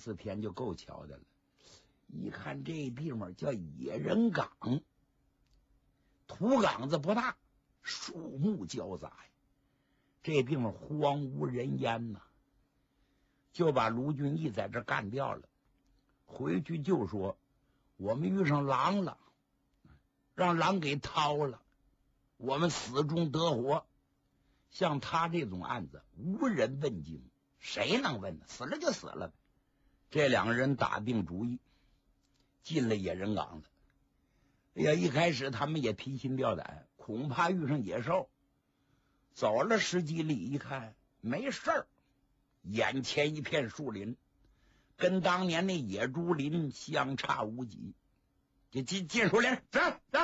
4天就够瞧的了。一看这地方叫野人岗，土岗子不大，树木交杂呀，这地方荒无人烟呐，就把卢俊义在这干掉了。回去就说我们遇上狼了，让狼给掏了，我们死中得活。像他这种案子无人问津，谁能问呢？死了就死了。这2个人打定主意进了野人岗子。哎呀，一开始他们也提心吊胆，恐怕遇上野兽。走了10几里，一看没事儿，眼前一片树林，跟当年那野猪林相差无几。就进树林，走。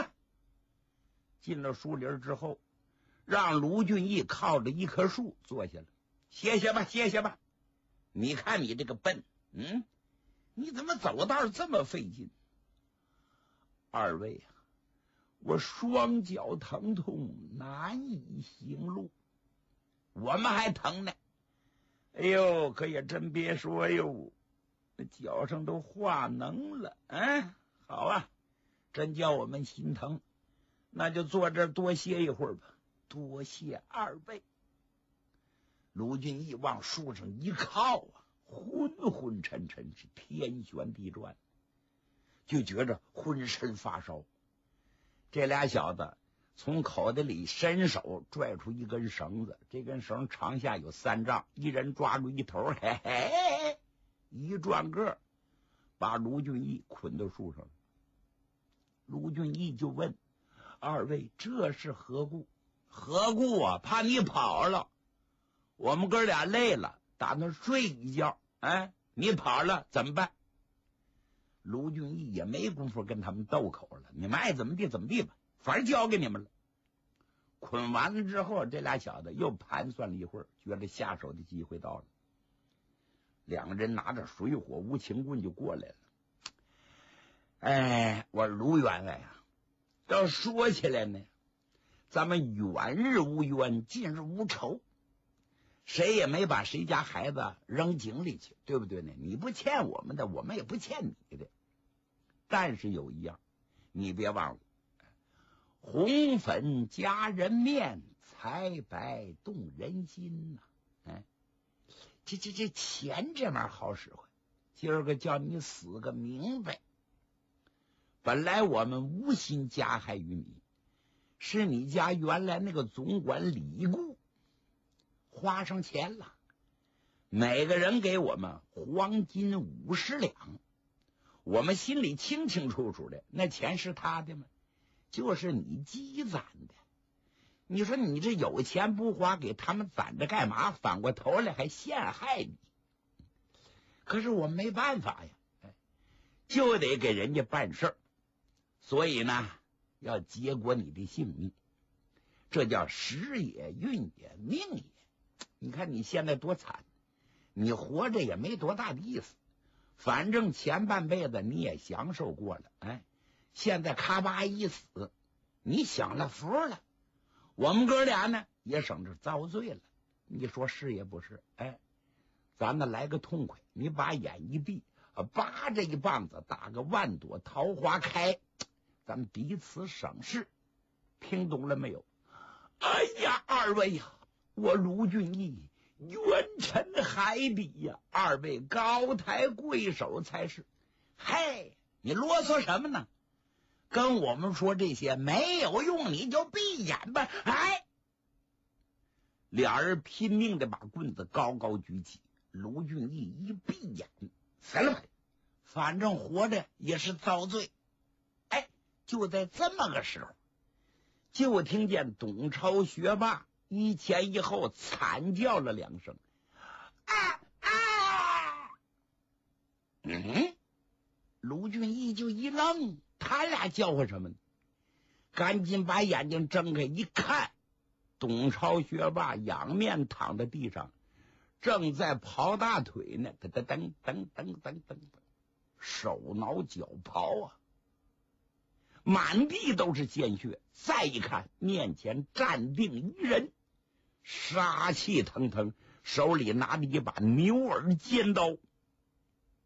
进了树林之后，让卢俊义靠着一棵树坐下了，歇歇吧。你看你这个笨，你怎么走道这么费劲？2位啊，我双脚疼痛，难以行路。我们还疼呢。哎呦，可也真别说哟，那脚上都化脓了。好啊，真叫我们心疼。那就坐这儿多歇一会儿吧。多谢2位。卢俊义往树上一靠啊，昏昏沉沉，是天旋地转，就觉着浑身发烧。这俩小子从口袋里伸手拽出一根绳子，这根绳长下有3丈，一人抓住一头，嘿嘿，一转个把卢俊义捆到树上了。卢俊义就问2位这是何故？何故啊？怕你跑了，我们哥俩累了，打算睡一觉。你跑了怎么办？卢俊义也没工夫跟他们斗口了，你们爱怎么地怎么地吧，反正交给你们了。捆完了之后，这俩小子又盘算了一会儿，觉得下手的机会到了。2个人拿着水火无情棍就过来了。我卢员外啊，要说起来呢，咱们远日无冤，近日无仇，谁也没把谁家孩子扔井里去，对不对呢？你不欠我们的，我们也不欠你的。但是有一样，你别忘了，红粉夹人面，财白动人心呐。这钱这玩意儿好使唤，今儿个叫你死个明白。本来我们无心加害于你，是你家原来那个总管李固花上钱了，每个人给我们黄金50两，我们心里清清楚楚的，那钱是他的吗？就是你积攒的。你说你这有钱不花，给他们攒着干嘛？反过头来还陷害你。可是我没办法呀，就得给人家办事儿，所以呢，要结果你的性命。这叫时也，运也，命也。你看你现在多惨，你活着也没多大的意思，反正前半辈子你也享受过了，现在咔吧一死，你享了福了，我们哥俩呢也省着遭罪了。你说是也不是？咱们来个痛快，你把眼一闭，扒着一棒子打个万朵桃花开，咱们彼此省事。听懂了没有？哎呀，2位呀，我卢俊义冤沉海底呀，2位高抬贵手才是。嘿，你啰嗦什么呢？跟我们说这些没有用，你就闭眼吧。俩人拼命的把棍子高高举起，卢俊义一闭眼，死了吧，反正活着也是遭罪。就在这么个时候，就听见董超学霸一前一后惨叫了2声。卢俊义就一愣，他俩叫唤什么呢？赶紧把眼睛睁开一看，董超学霸仰面躺在地上，正在刨大腿呢，噔，手挠脚刨啊，满地都是鲜血。再一看，面前站定一人，杀气腾腾，手里拿着一把牛耳尖刀。